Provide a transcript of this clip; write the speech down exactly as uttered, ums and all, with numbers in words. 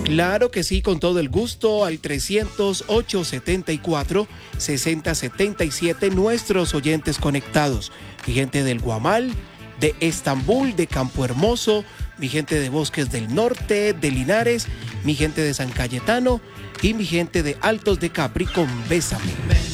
Claro que sí, con todo el gusto, al trescientos, ochocientos setenta y cuatro, sesenta setenta y siete, nuestros oyentes conectados. Mi gente del Guamal, de Estambul, de Campo Hermoso, mi gente de Bosques del Norte, de Linares, mi gente de San Cayetano y mi gente de Altos de Capri con Bésame.